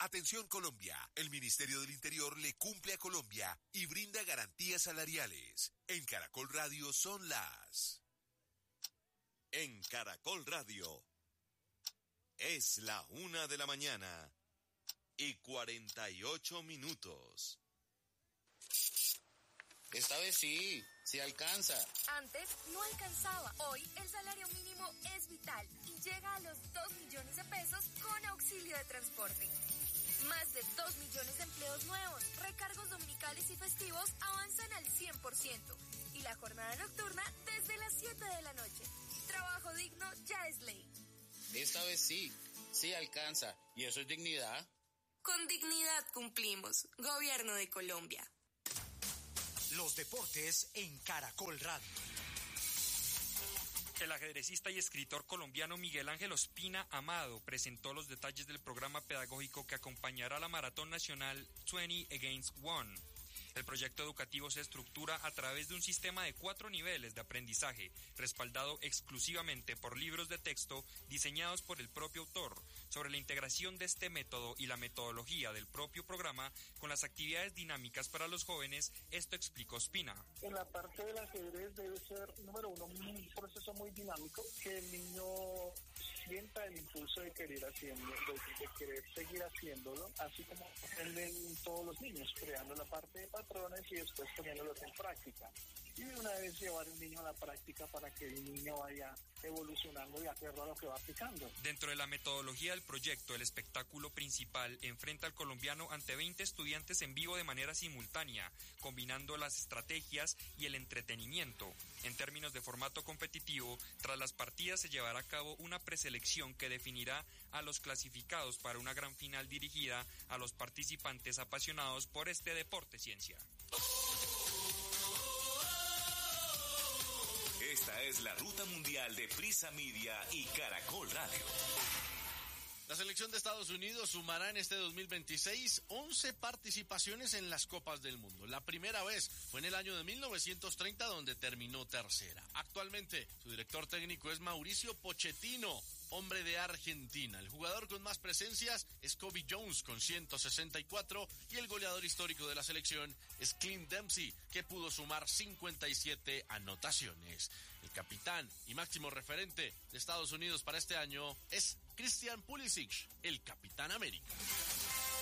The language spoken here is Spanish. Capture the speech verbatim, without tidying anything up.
Atención Colombia, el Ministerio del Interior le cumple a Colombia y brinda garantías salariales. En Caracol Radio son las... En Caracol Radio es la una de la mañana y cuarenta y ocho minutos. Esta vez sí, sí alcanza. Antes no alcanzaba. Hoy el salario mínimo es vital y llega a los dos millones de pesos con auxilio de transporte. Más de dos millones de empleos nuevos, recargos dominicales y festivos avanzan al cien por ciento. Y la jornada nocturna desde las siete de la noche. Trabajo digno ya es ley. Esta vez sí, sí alcanza. ¿Y eso es dignidad? Con dignidad cumplimos. Gobierno de Colombia. Los deportes en Caracol Radio. El ajedrecista y escritor colombiano Miguel Ángel Ospina Amado presentó los detalles del programa pedagógico que acompañará la Maratón Nacional veinte against one. El proyecto educativo se estructura a través de un sistema de cuatro niveles de aprendizaje, respaldado exclusivamente por libros de texto diseñados por el propio autor. Sobre la integración de este método y la metodología del propio programa con las actividades dinámicas para los jóvenes, esto explicó Ospina. En la parte del ajedrez debe ser, número uno, un proceso muy dinámico, que el niño sienta el impulso de querer haciendo, de, de querer seguir haciéndolo, así como en todos los niños, creando la parte de patrones y después poniéndolos en práctica. Y de una vez llevar el niño a la práctica para que el niño vaya evolucionando de acuerdo a lo que va aplicando. Dentro de la metodología del proyecto, el espectáculo principal enfrenta al colombiano ante veinte estudiantes en vivo de manera simultánea, combinando las estrategias y el entretenimiento. En términos de formato competitivo, tras las partidas se llevará a cabo una preselección que definirá a los clasificados para una gran final dirigida a los participantes apasionados por este deporte ciencia. Esta es la ruta mundial de Prisa Media y Caracol Radio. La selección de Estados Unidos sumará en este dos mil veintiséis once participaciones en las Copas del Mundo. La primera vez fue en el año de mil novecientos treinta, donde terminó tercera. Actualmente, su director técnico es Mauricio Pochettino, hombre de Argentina. El jugador con más presencias es Kobe Jones con ciento sesenta y cuatro y el goleador histórico de la selección es Clint Dempsey, que pudo sumar cincuenta y siete anotaciones. El capitán y máximo referente de Estados Unidos para este año es Christian Pulisic, el Capitán América.